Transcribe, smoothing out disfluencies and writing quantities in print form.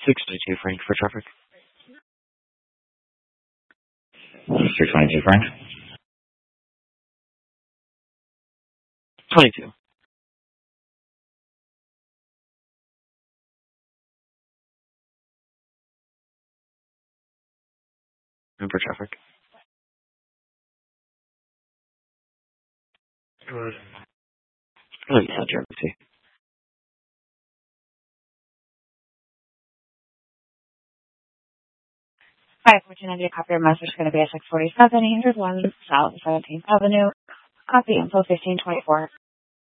622 Frank for traffic. 622 Frank. 22. And for traffic. Oh yeah, Germany. Hi, fortunately, a copy of message is going to be at 647 101 South 17th Avenue. Copy info 1524.